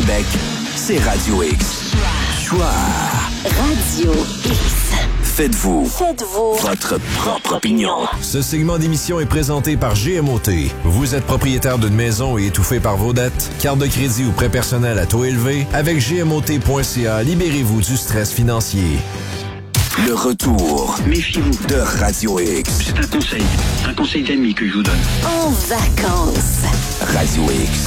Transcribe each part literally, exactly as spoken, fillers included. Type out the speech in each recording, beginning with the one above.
Québec, c'est Radio X. Choix. Radio X. Faites-vous. Faites-vous. Votre propre opinion. Ce segment d'émission est présenté par G M O T. Vous êtes propriétaire d'une maison et étouffé par vos dettes? Carte de crédit ou prêt personnel à taux élevé? Avec G M O T point C A, libérez-vous du stress financier. Le retour. Méfiez-vous de Radio X. C'est un conseil. Un conseil d'ami que je vous donne. En vacances. Radio X.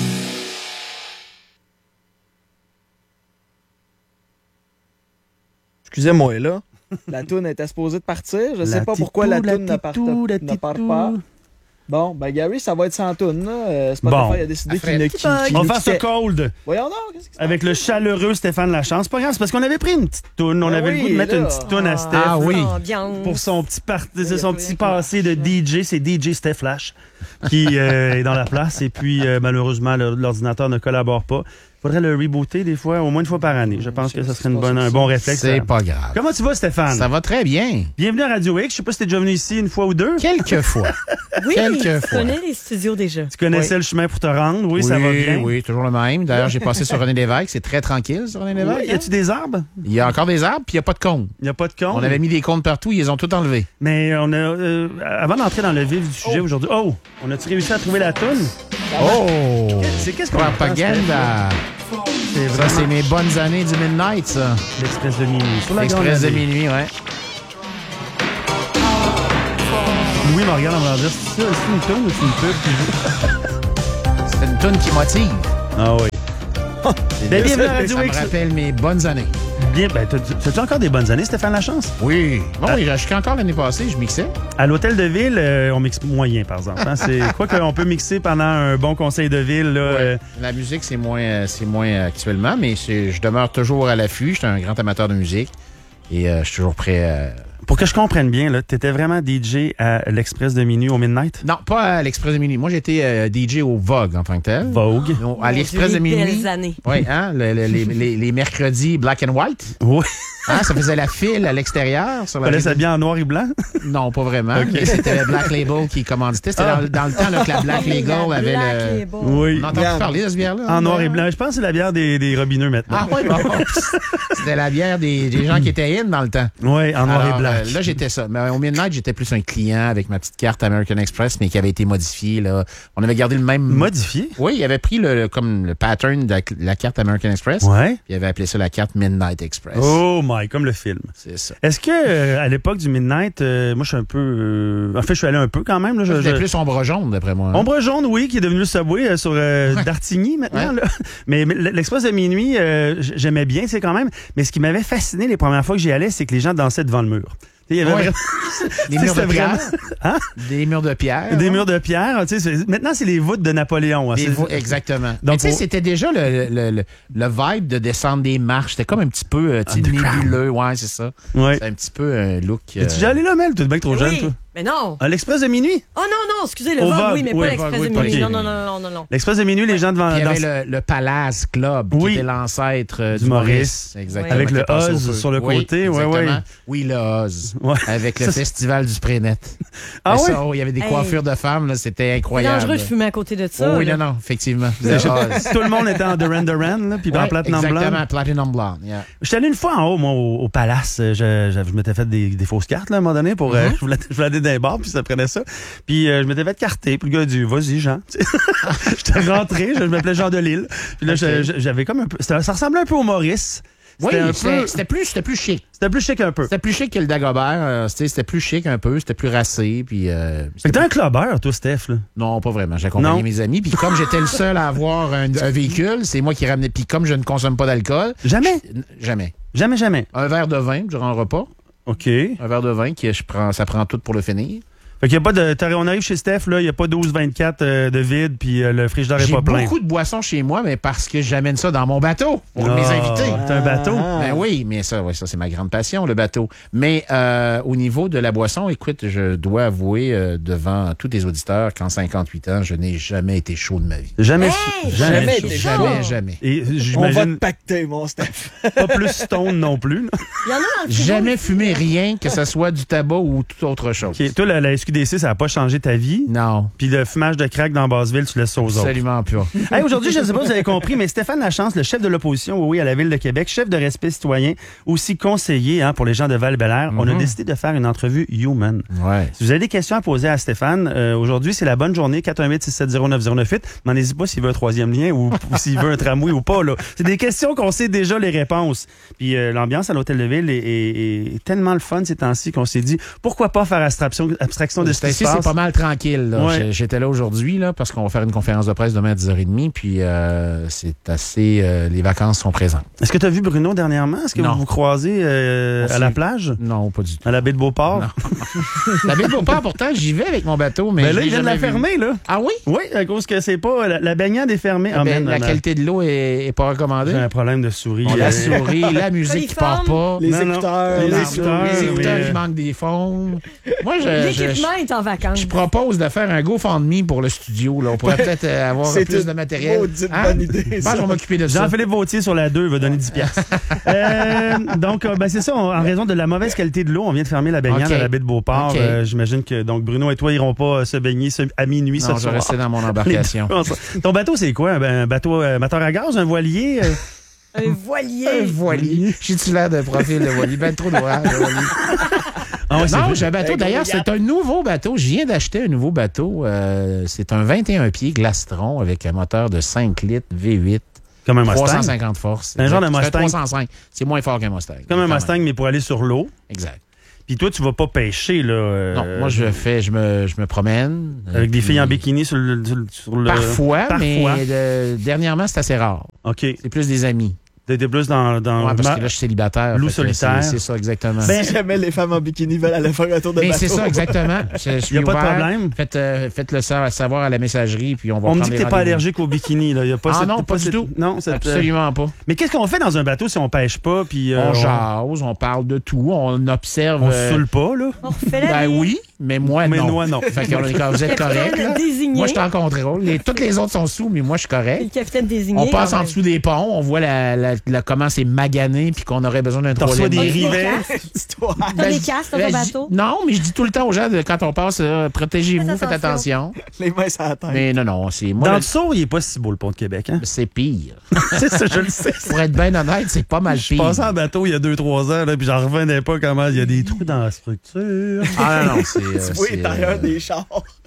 Excusez-moi, là. La toune était supposée de partir. Je ne sais pas pourquoi la toune ne part, ne part pas. Bon, ben Gary, ça va être sans toune. Euh, Spotify bon. a décidé qu'il ne qui, qui On va faire ça cold. Voyons donc, qu'est-ce qui se passe? Avec le chaleureux Stéphane Lachance. C'est pas grave, c'est parce qu'on avait pris une petite toune. On Ben avait oui, le goût de mettre là. une petite toune à Steph. Ah oui. Pour son petit, part... c'est son rien petit qui passé de D J. C'est D J Steph Lash qui euh, est dans la place. Et puis, euh, malheureusement, le- l'ordinateur ne collabore pas. Faudrait le rebooter des fois, au moins une fois par année. Je pense que ça serait une bonne, un bon réflexe. C'est pas grave. Comment tu vas, Stéphane? Ça va très bien. Bienvenue à Radio X. Je sais pas si t'es déjà venu ici une fois ou deux. Quelques fois. Oui, Quelques tu fois. connais les studios déjà. Tu connaissais le chemin pour te rendre. Oui, ça va bien. Oui, toujours le même. D'ailleurs, j'ai passé sur René Lévesque. C'est très tranquille sur René Lévesque. Oui, y a-tu des arbres? Il y a encore des arbres, puis il n'y a pas de cônes. Il n'y a pas de con. On avait mis des cônes partout, ils les ont tout enlevés. Mais on a, euh, avant d'entrer dans le vif du sujet aujourd'hui, oh, on a-tu réussi à trouver la toune? Oh! C'est qu'est-ce qu'on entend, Propaganda! C'est Ça, vraiment c'est mes bonnes années du Midnight, ça. l'Express de minuit. Sur la grande Express de allée. minuit, ouais. Louis me regarde en me disant, c'est ça, c'est une toune ou c'est une pub qui joue? C'est une toune qui motive. Ah oui. Ben, bienvenue à Radio Ça me X. rappelle mes bonnes années. Bien, ben, t'as- t'as-tu encore des bonnes années, Stéphane Lachance? Oui. Bon, oui, jusqu'à encore l'année passée, je mixais. À l'hôtel de ville, euh, on mixe moyen, par exemple. Hein? C'est quoi qu'on peut mixer pendant un bon conseil de ville, là. euh, La musique, c'est moins, euh, c'est moins euh, actuellement, mais c'est- je demeure toujours à l'affût. Je suis un grand amateur de musique et euh, je suis toujours prêt à... Pour que je comprenne bien, là, t'étais vraiment D J à l'Express de minuit au Midnight? Non, pas à l'Express de minuit. Moi, j'étais euh, D J au Vogue en tant que tel. Vogue. Non, à Mon l'Express Dieu, de les minuit. belles années. Oui, hein, le- le- les, les- les mercredis black and white. Oui. Hein, ça faisait la file à l'extérieur. Sur la Fallait rue- s'habiller en noir et blanc? Non, pas vraiment. Mais c'était le Black Label qui commanditait. C'était Ah. dans, dans le temps là, que la Black Oui, Label la avait Black le... Label. Oui. On entend Regarde. parler de ce bière-là? En noir et blanc. Je pense que c'est la bière des, des robineux maintenant. Ah oui, bon. C'était la bière des, des gens qui étaient in dans le temps. Oui, en noir Alors, et blanc. euh, là, j'étais ça. Mais au Midnight, j'étais plus un client avec ma petite carte American Express, mais qui avait été modifiée. Là. On avait gardé le même... Modifié? Oui, il avait pris le, le- comme le pattern de la, la carte American Express. Ouais. Puis il avait appelé ça la carte Midnight Express. Oh my, comme le film. C'est ça. Est-ce que euh, à l'époque du Midnight, euh, moi je suis un peu... euh, en fait, je suis allé un peu quand même. Là, je, C'était je- plus ombre jaune, d'après moi. hein. Ombre jaune, oui, qui est devenu le Subway euh, sur euh, Dartigny maintenant. Ouais. Là. Mais, mais l'Express de minuit, euh, j'aimais bien, c'est quand même. Mais ce qui m'avait fasciné les premières fois que j'y allais, c'est que les gens dansaient devant le mur. Tu sais, il y avait Ouais. vraiment- Des tu sais, murs de c'était pierre. vraiment- Hein? Des murs de pierre. Des hein. murs de pierre. Tu sais, c'est- maintenant, c'est les voûtes de Napoléon. hein. Des C'est- vo- exactement. Donc, Mais tu sais, pour- c'était déjà le, le, le, le vibe de descendre des marches. C'était comme un petit peu euh, tu sais, nébuleux. Ouais, c'est ça. Ouais. C'est un petit peu un look. euh, Es-tu déjà allé là, Mel? Tu es bien trop jeune, Oui, toi. mais non. À l'Express de minuit? Oh non, non, excusez, le Au Vogue, Vogue, oui, mais oui, pas l'Express Vogue, de oui, minuit. ok. Non, non, non, non, non, non. L'Express de minuit, les gens devant... Puis il y dans- avait le, le Palace Club, Oui. qui était l'ancêtre euh, Du du, Maurice. Maurice. Exactement. Avec qui le est passé au Oz feu. sur le Oui, côté, ouais, exactement. ouais. Oui, le Oz. Ouais. Avec le Ça, festival du Spray-Net. Ah Mais ouais? ça, oh, il y avait des Hey. coiffures de femmes, là, c'était C'est incroyable. dangereux de fumer à côté de ça. Oh, oui, là. non, non, effectivement. Le Oz. Tout le monde était en Duran Duran, là, puis en Ouais, platinum blanc. exactement, Platinum Blanc. Yeah. J'étais allé une fois en haut, moi, au, au Palace. Je, je, je m'étais fait des, des fausses cartes, là, à un moment donné, pour, euh, je voulais, je voulais aller dans les bars, puis ça prenait ça. Puis euh, je m'étais fait carter, puis le gars a dit, vas-y, Jean. J'étais rentré, je m'appelais Jean de Lille. Puis là, Ok. je- je- j'avais comme un peu, c'était- ça ressemblait un peu au Maurice. Oui, C'était un c'était peu, c'était plus, c'était plus chic. c'était plus chic un peu. C'était plus chic que le Dagobert. euh, c'était c'était plus chic un peu, c'était plus racé. Puis, euh, Fait c'était que t'es un clubbeur, toi, Steph, là. non, pas vraiment. J'accompagnais Non. mes amis. Puis comme j'étais le seul à avoir un, un véhicule, c'est moi qui ramenais. Puis comme je ne consomme pas d'alcool, Jamais. je- jamais. Jamais, jamais. Un verre de vin durant le repas. OK. Un verre de vin qui je prends, ça prend tout pour le finir. Fait qu'il y a pas de, t'arri- on arrive chez Steph, là, il y a pas douze vingt-quatre euh, de vide, puis euh, le frigidaire est J'ai pas plein. beaucoup de boissons chez moi, mais parce que j'amène ça dans mon bateau pour mes Ah, invités. T'as un bateau? Ben oui, mais ça, ouais, ça c'est ma grande passion, le bateau. Mais euh, au niveau de la boisson, écoute, je dois avouer euh, devant tous les auditeurs qu'en cinquante-huit ans, je n'ai jamais été chaud de ma vie. Jamais. Hey, jamais. jamais chaud. été chaud. Jamais, jamais. Et On va te j'imagine pacter, mon Steph. pas plus stone non plus. là. Il y en a dans le frigo. Jamais fumé rien, que ce soit du tabac ou toute autre chose. OK. Toi, la, la S Q D C, ça n'a pas changé ta vie. Non. Puis le fumage de crack dans Basseville, tu laisses ça aux autres. Absolument pas. Hey, aujourd'hui, je ne sais pas si vous avez compris, mais Stéphane Lachance, le chef de l'opposition, oui, oui, à la Ville de Québec, chef de Respect citoyen, aussi conseiller hein, pour les gens de Val-Bélair, mm-hmm. on a décidé de faire une entrevue human. Ouais. Si vous avez des questions à poser à Stéphane, euh, aujourd'hui, c'est la bonne journée, quatre un huit, six sept zéro, neuf zéro neuf huit. Demandez-y pas s'il veut un troisième lien ou, ou s'il veut un tramway ou pas. Là. C'est des questions qu'on sait déjà les réponses. Puis euh, l'ambiance à l'Hôtel de Ville est, est, est tellement le fun ces temps-ci qu'on s'est dit, pourquoi pas faire abstraction, abstraction de ce qui se passe. C'est pas mal tranquille. Là. Ouais. J'étais là aujourd'hui là, parce qu'on va faire une conférence de presse demain à dix heures trente, puis euh, c'est assez... Euh, les vacances sont présentes. Est-ce que tu as vu Bruno dernièrement? Est-ce que non. vous vous croisez euh, à la plage? Non, pas du tout. À la baie de Beauport? La baie de Beauport, pourtant, j'y vais avec mon bateau, mais, mais je là, ils viennent de la fermer, là. Ah oui? Oui, à cause que c'est pas... La, la baignade est fermée. Ah, ben, la qualité de l'eau est, est pas recommandée. J'ai un problème de souris. On la souris, la musique qui part pas. Les non, écouteurs. Non, les, les écouteurs. Les écouteurs mais... qui manquent des fonds. Moi, je... L'équipement je, est en vacances. Je propose de faire un GoFundMe pour le studio. Là. On pourrait peut-être avoir plus de matériel. C'est une hein? bonne idée. Bon, je vais m'occuper de ça. Jean-Philippe Vautier sur la deux va donner dix piastres. euh, donc, ben, c'est ça. On, en raison de la mauvaise qualité de l'eau, on vient de fermer la baignade okay. à la baie de Beauport. Okay. Euh, j'imagine que donc Bruno et toi iront pas se baigner ce, à minuit non, ce je soir. vais rester dans mon embarcation. Ton bateau, c'est quoi? Un bateau euh, moteur à gaz, un voilier? Euh... Un voilier. Un voilier. J'ai-tu l'air de profil de voilier? Ben trop droit, le voilier. Ah ouais, non, j'ai un bateau. D'ailleurs, c'est un nouveau bateau. Je viens d'acheter un nouveau bateau. Euh, c'est un vingt et un pieds Glastron avec un moteur de cinq litres V huit. Comme un Mustang. trois cent cinquante forces. Un genre de Mustang. trois cent cinq. C'est moins fort qu'un Mustang. Comme un Mustang, même. Mais pour aller sur l'eau. Exact. Puis toi, tu vas pas pêcher, là. Euh... Non, moi, je fais, je me, je me promène. Avec des filles en bikini sur le. Sur le... Parfois, Parfois, mais de, dernièrement, c'est assez rare. OK. C'est plus des amis. T'es plus dans. dans ouais, parce que là, je suis célibataire. Loup solitaire. C'est ça, exactement. Ben, si jamais les femmes en bikini veulent aller faire un tour de ben, bateau. C'est ça, exactement. Il n'y a pas de problème. Faites, euh, faites-le savoir à la messagerie, puis on va On prendre me dit que t'es pas allergique au bikini. Là. Y a pas ah cette, non, pas, pas cette, du tout. Non, cette, absolument pas. Mais qu'est-ce qu'on fait dans un bateau si on pêche pas? Puis, euh, on jase, on parle de tout, on observe. On euh... se saoule pas, là? On refait la Ben vie. oui, mais moi, mais non. moi, non. Fait que vous êtes correct. Moi, je suis en contrôle. Les, toutes les autres sont sous, mais moi, je suis correct. Le capitaine désigné. On passe en dessous des ponts, on voit la, la, la, comment c'est magané, puis qu'on aurait besoin d'un troisième. T'as des rivets. T'as des casques dans ton bateau? Non, mais je dis tout le temps aux gens, de, quand on passe, euh, protégez-vous, faites, faites attention. Les mains sur la tête. Mais non, non, c'est... Moi, dans le le Sourd, il est pas si beau, le pont de Québec. Hein? C'est pire. C'est ça, je le sais. Pour être bien honnête, c'est pas mal pire. Je passais en bateau il y a deux trois ans, là, puis j'en revenais pas comment il y a des trous dans la structure. Ah non, non, c'est... Euh, oui, c'est l'intérieur euh, des chars.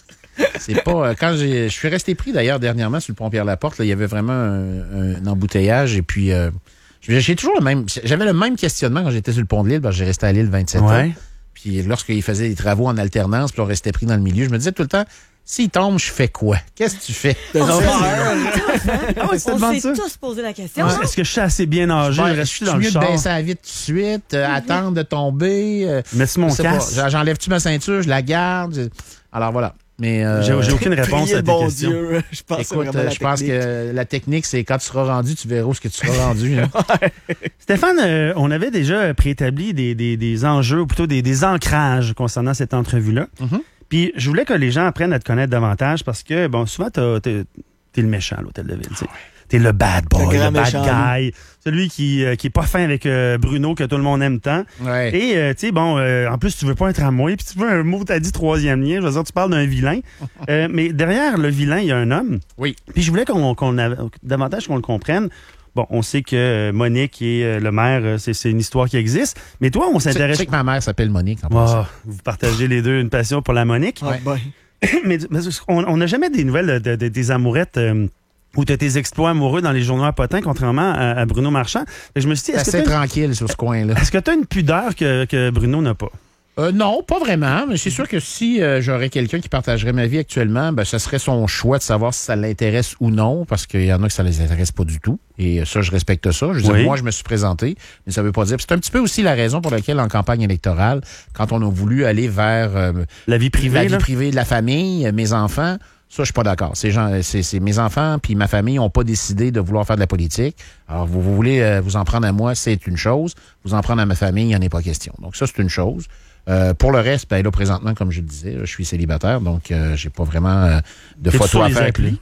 C'est pas... Euh, quand j'ai... Je suis resté pris, d'ailleurs, dernièrement, sur le pont Pierre-Laporte, là, il y avait vraiment un, un embouteillage, et puis... Euh, j'ai toujours le même... J'avais le même questionnement quand j'étais sur le pont de l'île, parce que j'ai resté à l'île vingt-sept ouais. ans. Puis lorsqu'ils faisaient des travaux en alternance, puis on restait pris dans le milieu, je me disais tout le temps, s'il tombe, je fais quoi? Qu'est-ce que tu fais? On ah ouais, s'est tous posé la question. Ouais. Est-ce que je suis assez bien âgé? Ouais, je je suis dans le mieux char. de baisser la vitre tout de suite, euh, attendre de tomber. Euh, Mais c'est mon casque. J'enlève-tu ma ceinture, je la garde. Alors voilà. Mais euh, j'ai, j'ai aucune réponse à tes bon questions. Dieu, je pense Écoute, euh, je pense que la technique, c'est quand tu seras rendu, tu verras où ce que tu seras rendu. Hein. Stéphane, euh, on avait déjà préétabli des, des, des enjeux, ou plutôt des, des ancrages concernant cette entrevue-là. Mm-hmm. Puis je voulais que les gens apprennent à te connaître davantage parce que, bon, souvent, t'as, t'es, t'es le méchant à l'Hôtel de Ville. T'sais. T'es le bad boy, le, le bad guy. Lui. Celui qui, euh, qui est pas fin avec euh, Bruno, que tout le monde aime tant. Ouais. Et, euh, tu sais, bon, euh, en plus, tu veux pas un tramway, puis tu veux un mot, t'as dit troisième lien. Je veux dire, tu parles d'un vilain. euh, mais derrière le vilain, il y a un homme. Oui. Puis je voulais qu'on, qu'on a, davantage qu'on le comprenne. Bon, on sait que euh, Monique et euh, le maire, euh, c'est, c'est une histoire qui existe. Mais toi, on s'intéresse... Tu sais que ma mère s'appelle Monique, en oh, vous partagez les deux une passion pour la Monique. Ouais. Ouais. mais, mais on n'a jamais des nouvelles de, de, de, des amourettes... Euh, ou tu as tes exploits amoureux dans les journaux à potins, contrairement à, à Bruno Marchand. Et je me suis dit, est-ce c'est que assez tranquille sur ce coin-là. Est-ce que tu as une pudeur que, que Bruno n'a pas? Euh, non, pas vraiment. Mais c'est sûr que si euh, j'aurais quelqu'un qui partagerait ma vie actuellement, ben, ce serait son choix de savoir si ça l'intéresse ou non, parce qu'il y en a que ça les intéresse pas du tout. Et ça, je respecte ça. Je veux dire, oui. moi, je me suis présenté, mais ça veut pas dire... C'est un petit peu aussi la raison pour laquelle, en campagne électorale, quand on a voulu aller vers... Euh, la vie privée, La vie là? privée de la famille, mes enfants... Ça, je suis pas d'accord. Ces gens, c'est, c'est mes enfants puis ma famille n'ont pas décidé de vouloir faire de la politique. Alors, vous, vous voulez euh, vous en prendre à moi, c'est une chose. Vous en prendre à ma famille, il n'y en est pas question. Donc, ça, c'est une chose. Euh, pour le reste, ben là, présentement, comme je le disais, là, je suis célibataire, donc euh, j'ai pas vraiment euh, de T'es-tu photos sur à les faire avec applis? lui.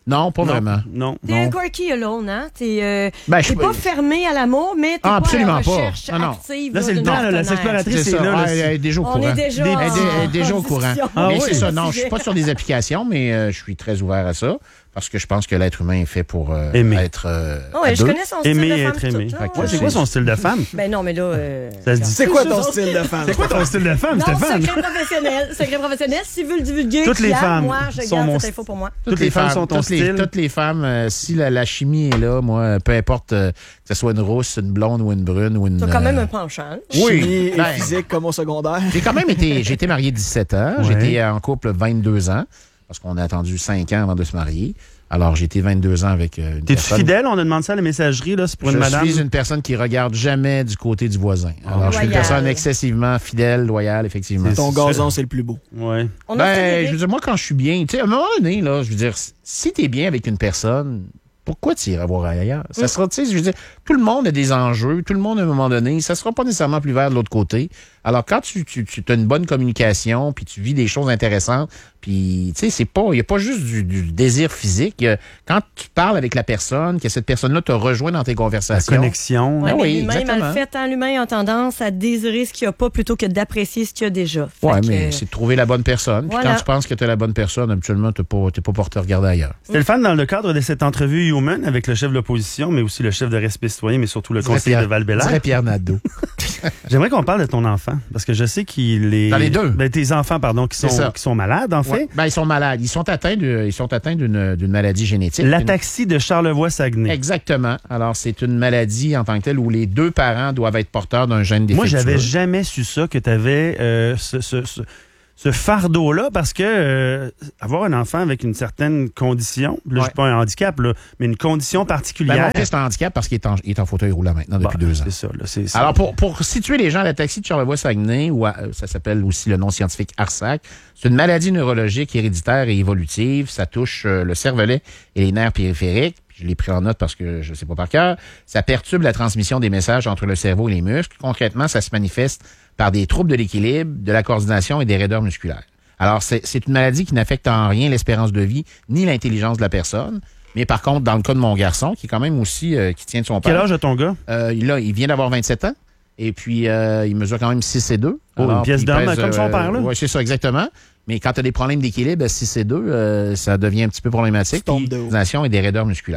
Non, pas non, vraiment. Non. T'es non. un quirky alone, hein? T'es euh, Ben, t'es je- pas fermé à l'amour, mais t'es Ah, pas absolument à la pas. recherche Ah, non. active. Là, c'est le d'une temps, là, la partenaire. sexploratrice, C'est c'est ça. là. là, Ah, elle est déjà au On courant. est déjà Des- en- Elle est, dé- elle est déjà en au courant. discussion. Ah mais oui? c'est ça, non, Sujet. je suis pas sur des applications, mais euh, je suis très ouvert à ça parce que je pense que l'être humain est fait pour euh, Aimer. être euh, Ah ouais, à je deux. connais son style Aimer de et femme. être aimé. tout, là, Fait que ouais. Ouais, c'est quoi son style de femme? Ben non, mais là... euh, Ça se dit. C'est quoi ton style de femme? C'est quoi ton style de femme, Non, Stéphane? secret professionnel. Secret professionnel. Si vous le divulguer, Toutes les Pierre, femmes moi, je sont garde mon cette info pour moi. Toutes les femmes sont ton toutes les, style. toutes les femmes, euh, si la, la chimie est là, moi, peu importe euh, que ce soit une rousse, une blonde ou une brune ou une. T'as quand même euh, un penchant. Chimie et Ben, physique comme au secondaire. J'ai quand même été. J'ai été marié dix-sept ans. Ouais. J'ai été en couple vingt-deux ans parce qu'on a attendu cinq ans avant de se marier. Alors, j'ai été vingt-deux ans avec euh, une T'es-tu personne. fidèle? On a demandé ça à la messagerie, là, c'est pour Je une madame. suis une personne qui regarde jamais du côté du voisin. Alors, je suis une Loyal. personne excessivement fidèle, loyale, effectivement. C'est- Ton c'est- gazon, c'est le plus beau. Ouais. On a Ben, fait je veux dire, moi, quand je suis bien, tu sais, à un moment donné, là, je veux dire, si t'es bien avec une personne, pourquoi tu irais voir ailleurs? Ça sera, tu sais, je veux dire, tout le monde a des enjeux, tout le monde, à un moment donné, ça sera pas nécessairement plus vert de l'autre côté. Alors, quand tu, tu, tu as une bonne communication, puis tu vis des choses intéressantes, puis, tu sais, c'est pas, il n'y a pas juste du, du désir physique. Il y a- quand tu parles avec la personne, que cette personne-là te rejoint dans tes La conversations. connexion. Ouais, Ah mais oui, l'humain exactement. mal fait, hein, l'humain a tendance à désirer ce qu'il n'y a pas plutôt que d'apprécier ce qu'il y a déjà. Fait Ouais, que, mais euh, c'est de trouver la bonne personne. Puis Voilà. quand tu penses que tu es la bonne personne, habituellement, tu n'es pas, t'es pas porté à regarder ailleurs. Stéphane, dans le cadre de cette entrevue Human avec le chef de l'opposition, mais aussi le chef de Respect citoyen, mais surtout le Dirait conseiller Pierre- de Val-Bélair, dirait Pierre Nadeau. j'aimerais qu'on parle de ton enfant, parce que je sais qu'il est... Dans les deux. Ben, tes enfants, pardon, qui C'est sont, ça. qui sont malades, en fait. Ouais. Ben, ils sont malades. Ils sont atteints de, ils sont atteints d'une, d'une maladie génétique. L'ataxie de Charlevoix-Saguenay. Exactement. Alors, c'est une maladie en tant que telle où les deux parents doivent être porteurs d'un gène Moi, défectueux. j'avais jamais su ça, que tu avais euh, ce, ce, ce, ce fardeau-là, parce que euh, avoir un enfant avec une certaine condition, là, je Ouais. suis pas un handicap, là, mais une condition Ben, particulière. mon fils est en handicap parce qu'il est en, il est en fauteuil roulant maintenant depuis Bon, deux ans. C'est ça, là, c'est ça. Alors, pour, pour situer les gens à la taxi de Charlevoix-Saguenay, ou à- ça s'appelle aussi le nom scientifique A R S A C, c'est une maladie neurologique héréditaire et évolutive. Ça touche euh, le cervelet et les nerfs périphériques. Je l'ai pris en note parce que je ne sais pas par cœur. Ça perturbe la transmission des messages entre le cerveau et les muscles. Concrètement, ça se manifeste par des troubles de l'équilibre, de la coordination et des raideurs musculaires. Alors, c'est, c'est une maladie qui n'affecte en rien l'espérance de vie ni l'intelligence de la personne. Mais par contre, dans le cas de mon garçon, qui est quand même aussi, euh, qui tient de son père. Quel âge a ton gars? Euh, là, il vient d'avoir vingt-sept ans. Et puis, euh, il mesure quand même six et deux. Oh, une pièce puis il d'homme, pèse, comme son père, là. Oui, c'est ça, exactement. Mais quand tu as des problèmes d'équilibre, six et deux, euh, ça devient un petit peu problématique. Tu tombes Puis, de haut. coordination et des raideurs musculaires.